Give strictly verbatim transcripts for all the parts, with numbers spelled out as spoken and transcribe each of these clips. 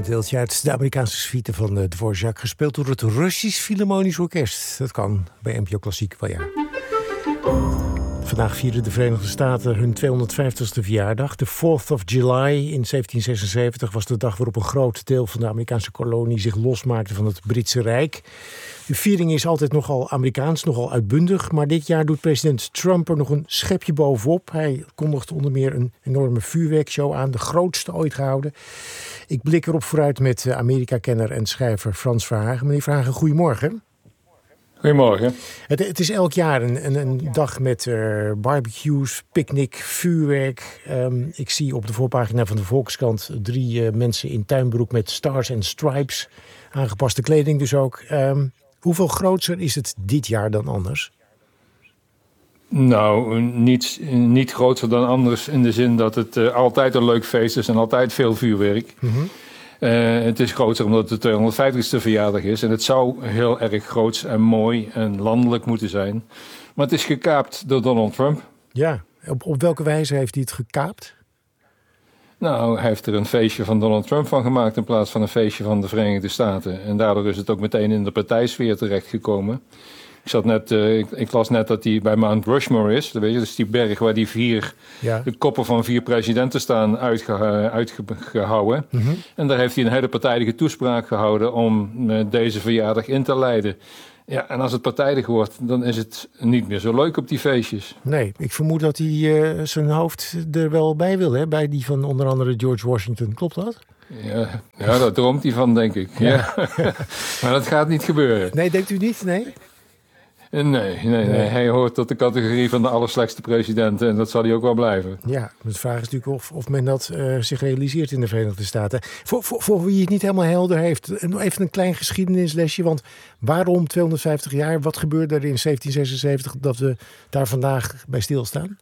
een deeltje uit de Amerikaanse suite van uh, Dvorak, gespeeld door het Russisch Philharmonisch Orkest. Dat kan bij N P O Klassiek wel, ja. Vandaag vieren de Verenigde Staten hun tweehonderdvijftigste verjaardag. De fourth of July in zeventien zesenzeventig was de dag waarop een groot deel van de Amerikaanse kolonie zich losmaakte van het Britse Rijk. De viering is altijd nogal Amerikaans, nogal uitbundig. Maar dit jaar doet president Trump er nog een schepje bovenop. Hij kondigt onder meer een enorme vuurwerkshow aan, de grootste ooit gehouden. Ik blik erop vooruit met Amerika-kenner en schrijver Frans Verhagen. Meneer Verhagen, goedemorgen. Goedemorgen. Het, het is elk jaar een, een, een dag met uh, barbecues, picknick, vuurwerk. Um, ik zie op de voorpagina van de Volkskrant drie uh, mensen in tuinbroek met stars en stripes. Aangepaste kleding dus ook. Um, hoeveel groter is het dit jaar dan anders? Nou, niet, niet groter dan anders in de zin dat het uh, altijd een leuk feest is en altijd veel vuurwerk. Mm-hmm. Uh, het is groter omdat het de tweehonderdvijftigste verjaardag is. En het zou heel erg groots en mooi en landelijk moeten zijn. Maar het is gekaapt door Donald Trump. Ja, op, op welke wijze heeft hij het gekaapt? Nou, hij heeft er een feestje van Donald Trump van gemaakt in plaats van een feestje van de Verenigde Staten. En daardoor is het ook meteen in de partijsfeer terechtgekomen. Ik, zat net, uh, ik, ik las net dat hij bij Mount Rushmore is. Weet je, dat is die berg waar die vier, ja. de koppen van vier presidenten staan uitgehouden. Uitge, mm-hmm. En daar heeft hij een hele partijdige toespraak gehouden om uh, deze verjaardag in te leiden. Ja, en als het partijdig wordt, dan is het niet meer zo leuk op die feestjes. Nee, ik vermoed dat hij uh, zijn hoofd er wel bij wil, hè? Bij die van onder andere George Washington. Klopt dat? Ja, ja daar droomt hij van, denk ik. Ja. Ja. Maar dat gaat niet gebeuren. Nee, denkt u niet? Nee? Nee, nee, nee, nee. Hij hoort tot de categorie van de allerslechtste presidenten en dat zal hij ook wel blijven. Ja, de vraag is natuurlijk of, of men dat uh, zich realiseert in de Verenigde Staten. Voor, voor, voor wie het niet helemaal helder heeft, even een klein geschiedenislesje. Want waarom tweehonderdvijftig jaar? Wat gebeurde er in zeventien zesenzeventig dat we daar vandaag bij stilstaan?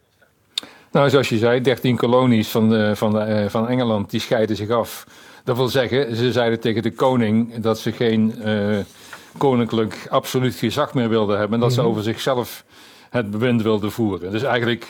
Nou, zoals je zei, dertien kolonies van, de, van, de, van Engeland die scheiden zich af. Dat wil zeggen, ze zeiden tegen de koning dat ze geen Uh, koninklijk absoluut gezag meer wilden hebben. En dat mm-hmm. ze over zichzelf het bewind wilden voeren. Dus eigenlijk,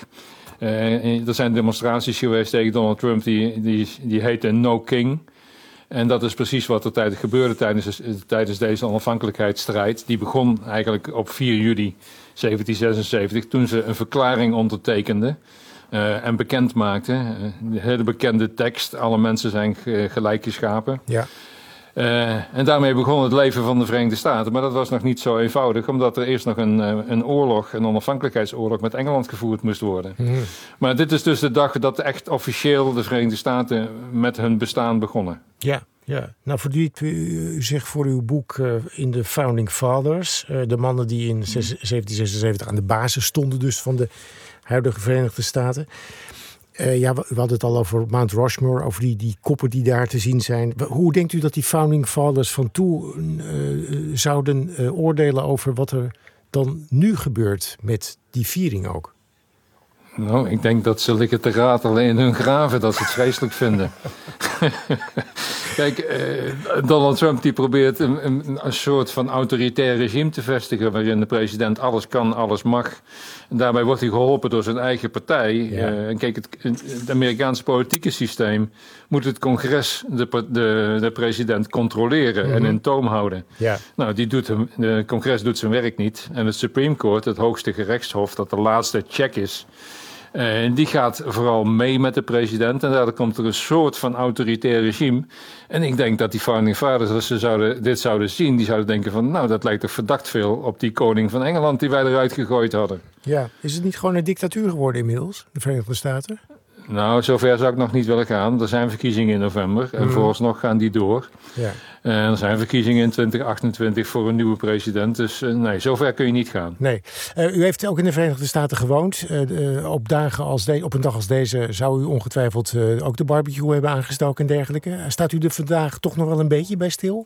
uh, er zijn demonstraties geweest tegen Donald Trump die, die, die heette No King. En dat is precies wat er tijdens gebeurde tijdens, tijdens deze onafhankelijkheidsstrijd. Die begon eigenlijk op vier juli zeventien zesenzeventig toen ze een verklaring ondertekenden. Uh, en bekend maakten. Uh, de hele bekende tekst. Alle mensen zijn g- gelijk geschapen. Ja. Uh, en daarmee begon het leven van de Verenigde Staten. Maar dat was nog niet zo eenvoudig, omdat er eerst nog een, een oorlog, een onafhankelijkheidsoorlog met Engeland gevoerd moest worden. Mm. Maar dit is dus de dag dat echt officieel de Verenigde Staten met hun bestaan begonnen. Ja, ja. Nou verdiept u, u zich voor uw boek uh, in de Founding Fathers. Uh, de mannen die in zeventien zesenzeventig aan de basis stonden dus van de huidige Verenigde Staten. Uh, ja, we hadden het al over Mount Rushmore, over die, die koppen die daar te zien zijn. Hoe denkt u dat die Founding Fathers van toen uh, zouden uh, oordelen over wat er dan nu gebeurt met die viering ook? Nou, ik denk dat ze liggen te ratelen in hun graven, dat ze het vreselijk vinden. Kijk, uh, Donald Trump die probeert een, een, een soort van autoritair regime te vestigen, waarin de president alles kan, alles mag. En daarbij wordt hij geholpen door zijn eigen partij. Ja. Uh, kijk, het, het Amerikaanse politieke systeem moet het congres de, de, de president controleren mm-hmm. en in toom houden. Ja. Nou, die doet hem, de congres doet zijn werk niet. En het Supreme Court, het hoogste gerechtshof, dat de laatste check is, Uh, die gaat vooral mee met de president en daardoor komt er een soort van autoritair regime. En ik denk dat die Founding Fathers, als ze zouden, dit zouden zien, die zouden denken van, nou, dat lijkt toch verdacht veel op die koning van Engeland die wij eruit gegooid hadden. Ja, is het niet gewoon een dictatuur geworden inmiddels, de Verenigde Staten? Nou, zover zou ik nog niet willen gaan. Er zijn verkiezingen in november en mm. vooralsnog gaan die door. Ja. En er zijn verkiezingen in twintig achtentwintig voor een nieuwe president. Dus uh, nee, zover kun je niet gaan. Nee. Uh, u heeft ook in de Verenigde Staten gewoond. Uh, uh, op, dagen als de, op een dag als deze zou u ongetwijfeld uh, ook de barbecue hebben aangestoken en dergelijke. Staat u er vandaag toch nog wel een beetje bij stil?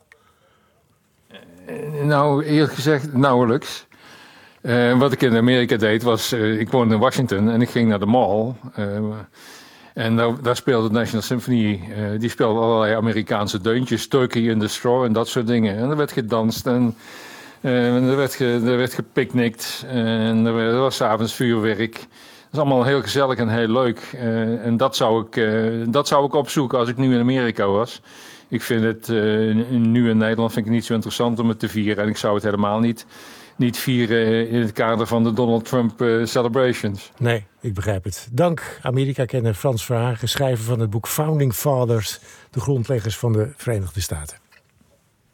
Uh, nou, eerlijk gezegd nauwelijks. Uh, wat ik in Amerika deed was, uh, ik woonde in Washington en ik ging naar de mall. Uh, en daar, daar speelde de National Symphony, uh, die speelde allerlei Amerikaanse deuntjes, Turkey in the Straw en dat soort dingen. En er werd gedanst en uh, er werd, ge, er werd gepicnict en er, er was 's avonds vuurwerk. Dat is allemaal heel gezellig en heel leuk. Uh, en dat zou, ik, uh, dat zou ik opzoeken als ik nu in Amerika was. Ik vind het uh, nu in Nederland vind ik het niet zo interessant om het te vieren. En ik zou het helemaal niet, niet vieren in het kader van de Donald Trump uh, celebrations. Nee, ik begrijp het. Dank Amerika-kenner Frans Verhagen, schrijver van het boek Founding Fathers, de grondleggers van de Verenigde Staten.